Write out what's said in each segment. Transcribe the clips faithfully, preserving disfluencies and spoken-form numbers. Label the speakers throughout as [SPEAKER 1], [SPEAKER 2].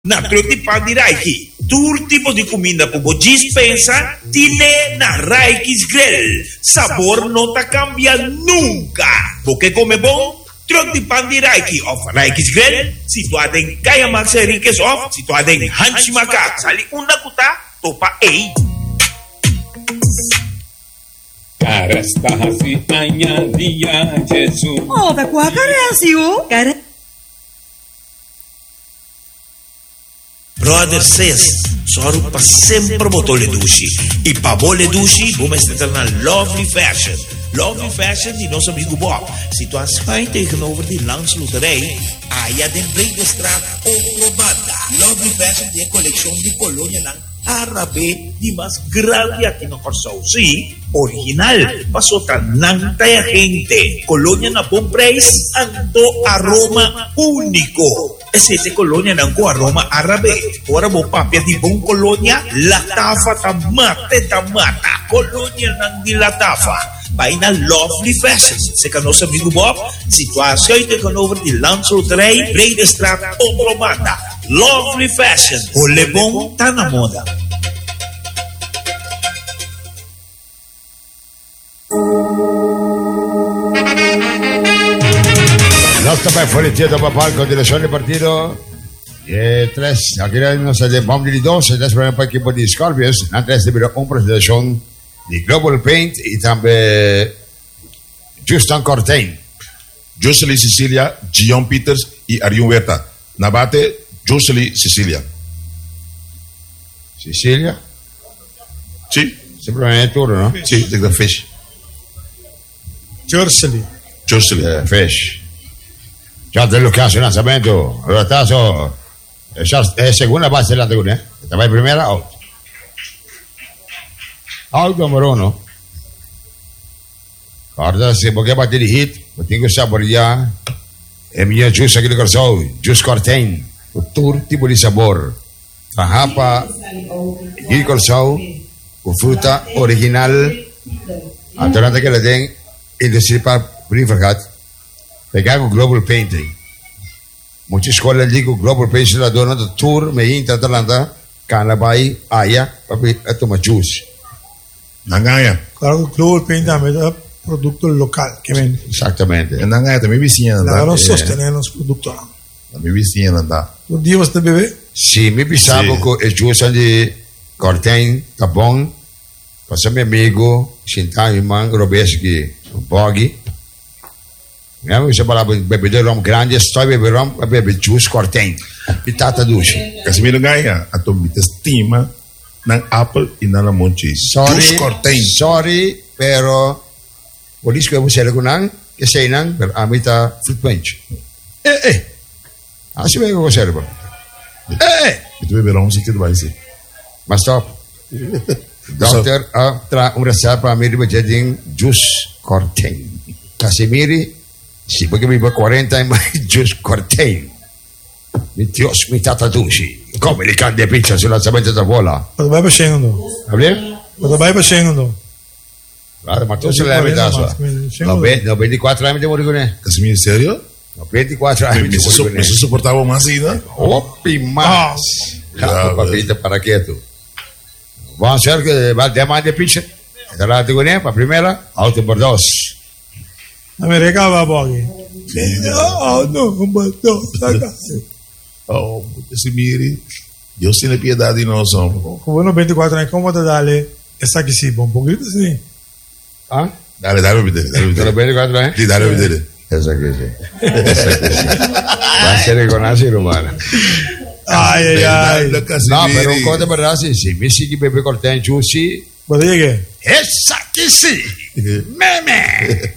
[SPEAKER 1] Na Truck Pan di Raiki, todo tipo de comida como dispensa, tiene na Raiki's Grill. Sabor no te cambia nunca. Porque come bon, Truck Pan di Raiki of Raiki's Grill, situado en Calle Max Enriquez of, situado en Hanchimaca. Sali una kuta, topa ei.
[SPEAKER 2] Cara está assim, añadía Jesus.
[SPEAKER 3] Oh, da qua carasio. Cara.
[SPEAKER 1] Brother says, soro pa sempre botole dushi. E pa bole dushi, vamos estar na Lovely Fashion. Lovely Fashion die ons amigo Bob. Situatie tegenover die Landsloterij. Aya den Bredestraat, Oklobanda. Lovely Fashion die collection di Colonia ng Arabe di mas grande aqui no Corsao. Sí, original. Pasotan ng taya gente. Colonia na bom price. Ando aroma único. Ese colonia ng ko aroma árabe. Ora mo papia di bong colonia. Latafa tamate tamata. Colonia ng di latafa. Bijna Lovely Fashion. Se kan ons amigo Bob. Situatie tegenover die Landsloterij. Bredestraat, Oklobanda. Lovely Fashion. Olebong Tanamoda.
[SPEAKER 4] No está per fuoriziendo papà con continuazione del partito. E tres, aquí nos de Bomb de dos, y después un equipo de Scorpions. Antes de ver una presentación de Global Paint y también Justin Cortain.
[SPEAKER 5] Jocelyn Cecilia, Gian Peters y Ariun Huerta. Nabate, Jocelyn Cecilia.
[SPEAKER 4] Cecilia?
[SPEAKER 5] Sí.
[SPEAKER 4] Simplemente il turno, no?
[SPEAKER 5] Sí, de the Fish.
[SPEAKER 6] Jocelyn.
[SPEAKER 5] Jocelyn.
[SPEAKER 4] Uh, fish. Già dell'occasione innanzitutto, in realtà so, è seconda base della teguna, eh? Te vai primera, out. Out numero uno. Guarda, se perché batti di hit, ma tengo sapore già, e mi è giusto che lo corso, giusto cortain, tutto tipo di sapore. Fahapa, il corso, con frutta originale, attorante che la den, e lo si fa prima perché con Global Painting. Molte scuole lì con Global Painting la donano tour, me in Atalanta, Canabai, Aya, papi, e toma juice.
[SPEAKER 5] Nangaya.
[SPEAKER 6] Claro, Global Painting è un prodotto locale che vende.
[SPEAKER 4] Esattamente.
[SPEAKER 5] E Nangaya também vicina
[SPEAKER 6] da. Non sostenere il prodotto.
[SPEAKER 5] Também vicina da.
[SPEAKER 6] Tu dici che beve?
[SPEAKER 4] Sì, mi pensavo che il juice di Cortain, Tabon, passa mio amico, Sintani, Man, Robeschi, Boghi. Mi sa parlava di bere rom grande, sto bere rom, bere juice Cortain, pitata duce.
[SPEAKER 5] Casimiro Gaia, a tu mi stima, nan apple e nan monci.
[SPEAKER 4] Sorry, Cortain. Sorry, però volisco che fosse con nan, che sei nan per amita fruit punch. Eh, eh. Ah, si vede come serve. Eh, eh.
[SPEAKER 5] E tu bevi rom, sì che tu vai sì.
[SPEAKER 4] Ma stop. Doctor, ha tra un recipe per me di juice Cortain. Casimiri, sì, perché mi fa quaranta anni, ma giusto Cortain. Mi Dios, mi tatuci. Come li cambia pizza sulla sabete da vola?
[SPEAKER 6] Cosa vai facendo? Cosa vai facendo?
[SPEAKER 4] Guarda, ma tu se l'hai abitato. No, ventiquattro anni devo riconoscere.
[SPEAKER 5] Casimiro, serio?
[SPEAKER 4] No, ventiquattro anni devo riconoscere.
[SPEAKER 5] Mi si sopportavo más, ¿no?
[SPEAKER 4] Oppi, más. Ah, papito, para quieto. Vamos a hacer que va de más de pizza. Te la riconosce, ma primera, auto por dos.
[SPEAKER 6] Ma mi regava pochi. Oh, no, non batto.
[SPEAKER 5] Oh, Casimiri, Dios tiene piedad de nosotros.
[SPEAKER 6] Come uno ventiquattro anni, come te dale? E sa che si, un pochino sì.
[SPEAKER 4] Ah?
[SPEAKER 5] Dale, dale a vedere.
[SPEAKER 4] Te lo ventiquattro anni?
[SPEAKER 5] Sì, dale a vedere.
[SPEAKER 4] Esa che sì. Esa che sì. Va a essere con Asi romana.
[SPEAKER 6] Ai ai ai.
[SPEAKER 4] No, per un conto per Asi sì. Mi si che beve Cortain giusti.
[SPEAKER 6] Ma dai che?
[SPEAKER 4] Esa che sì. Meme.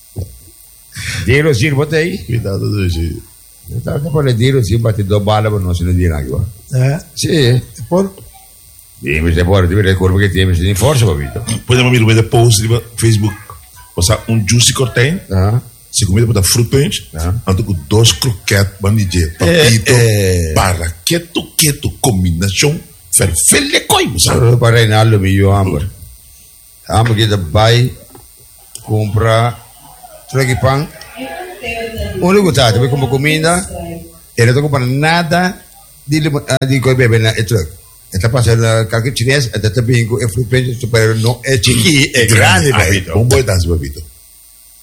[SPEAKER 4] Dilo sì, potei?
[SPEAKER 5] Cuidado, Duci.
[SPEAKER 4] Tanto poi le dilo sì, ma ti do balla per non se ne dire anche qua.
[SPEAKER 6] Eh?
[SPEAKER 4] Sì.
[SPEAKER 6] E poi?
[SPEAKER 4] Dimmi se vuoi, dimmi le curve che ti hai messo in forza, capito?
[SPEAKER 5] Poi andiamo a vedere post di Facebook. Passa un juicy Cortain.
[SPEAKER 4] Ah.
[SPEAKER 5] Se comida para fruit punch.
[SPEAKER 4] Ah.
[SPEAKER 5] Ando com dois croquetes, bandidinho. Papito, barra, quieto, quieto, combinação. Ferfelle coi,
[SPEAKER 4] sabe? Para Reinaldo, mio amor. Amor che da vai, compra tre pan. Uno gustato, poi come comida, e non compra nada di, uh, di ko bebe na ito. Ito pa sa kakit chines, at tatabihin ko, e fruit punch, pero no, e chiqui, e grande,
[SPEAKER 5] Ay,
[SPEAKER 4] papito.
[SPEAKER 5] Bomboy dance, papito.